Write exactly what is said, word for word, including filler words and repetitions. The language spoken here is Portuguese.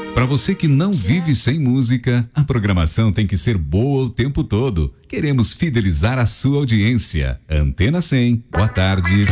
Para você que não vive sem música, a programação tem que ser boa o tempo todo. Queremos fidelizar a sua audiência. Antena cem, boa tarde.